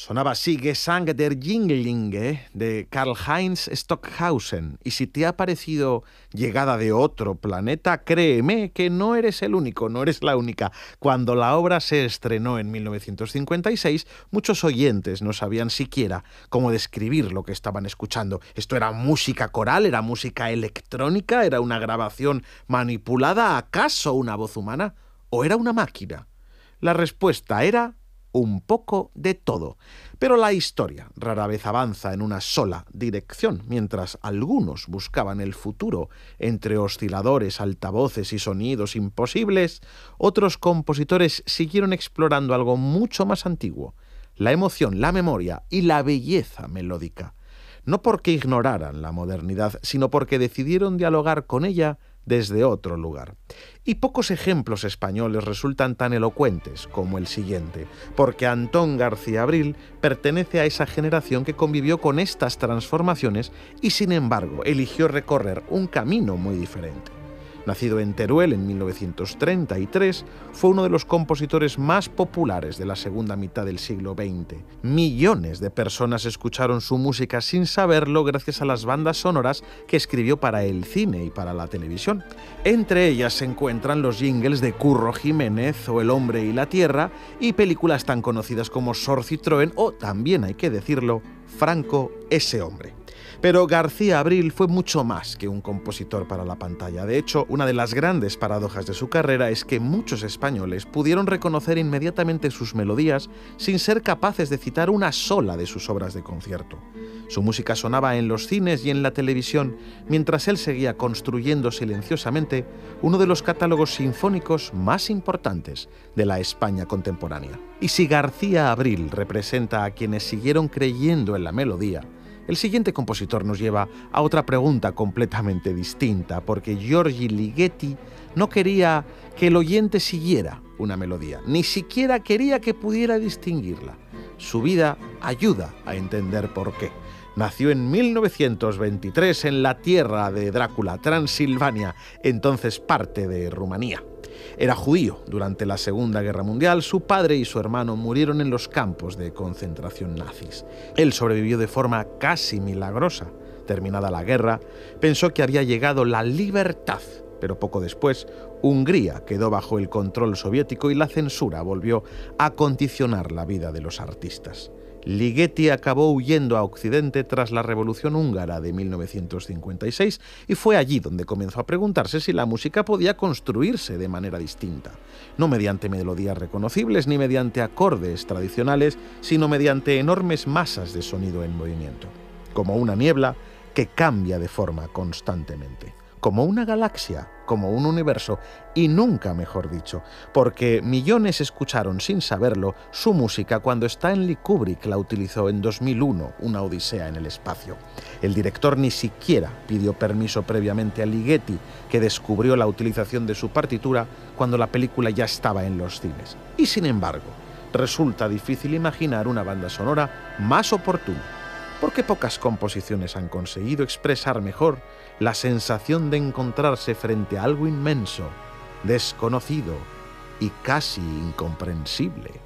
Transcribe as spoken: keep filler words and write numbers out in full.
Sonaba así Gesang der Jünglinge de Karl-Heinz Stockhausen. Y si te ha parecido llegada de otro planeta, créeme que no eres el único, no eres la única. Cuando la obra se estrenó en mil novecientos cincuenta y seis, muchos oyentes no sabían siquiera cómo describir lo que estaban escuchando. ¿Esto era música coral? ¿Era música electrónica? ¿Era una grabación manipulada? ¿Acaso una voz humana? ¿O era una máquina? La respuesta era un poco de todo. Pero la historia rara vez avanza en una sola dirección. Mientras algunos buscaban el futuro entre osciladores, altavoces y sonidos imposibles, otros compositores siguieron explorando algo mucho más antiguo: la emoción, la memoria y la belleza melódica. No porque ignoraran la modernidad, sino porque decidieron dialogar con ella desde otro lugar. Y pocos ejemplos españoles resultan tan elocuentes como el siguiente, porque Antón García Abril pertenece a esa generación que convivió con estas transformaciones y, sin embargo, eligió recorrer un camino muy diferente. Nacido en Teruel en mil novecientos treinta y tres, fue uno de los compositores más populares de la segunda mitad del siglo veinte. Millones de personas escucharon su música sin saberlo gracias a las bandas sonoras que escribió para el cine y para la televisión. Entre ellas se encuentran los jingles de Curro Jiménez o El hombre y la tierra, y películas tan conocidas como Sor Citroën o, también hay que decirlo, Franco, ese hombre. Pero García Abril fue mucho más que un compositor para la pantalla. De hecho, una de las grandes paradojas de su carrera es que muchos españoles pudieron reconocer inmediatamente sus melodías sin ser capaces de citar una sola de sus obras de concierto. Su música sonaba en los cines y en la televisión, mientras él seguía construyendo silenciosamente uno de los catálogos sinfónicos más importantes de la España contemporánea. Y si García Abril representa a quienes siguieron creyendo en la melodía, el siguiente compositor nos lleva a otra pregunta completamente distinta, porque Giorgi Ligeti no quería que el oyente siguiera una melodía, ni siquiera quería que pudiera distinguirla. Su vida ayuda a entender por qué. Nació en mil novecientos veintitrés en la tierra de Drácula, Transilvania, entonces parte de Rumanía. Era judío. Durante la Segunda Guerra Mundial, su padre y su hermano murieron en los campos de concentración nazis. Él sobrevivió de forma casi milagrosa. Terminada la guerra, pensó que había llegado la libertad, pero poco después, Hungría quedó bajo el control soviético y la censura volvió a condicionar la vida de los artistas. Ligeti acabó huyendo a Occidente tras la Revolución Húngara de mil novecientos cincuenta y seis y fue allí donde comenzó a preguntarse si la música podía construirse de manera distinta, no mediante melodías reconocibles ni mediante acordes tradicionales, sino mediante enormes masas de sonido en movimiento, como una niebla que cambia de forma constantemente, como una galaxia, como un universo, y nunca mejor dicho, porque millones escucharon sin saberlo su música cuando Stanley Kubrick la utilizó en dos mil uno, Una odisea en el espacio. El director ni siquiera pidió permiso previamente a Ligeti, que descubrió la utilización de su partitura cuando la película ya estaba en los cines. Y sin embargo, resulta difícil imaginar una banda sonora más oportuna, porque pocas composiciones han conseguido expresar mejor la sensación de encontrarse frente a algo inmenso, desconocido y casi incomprensible.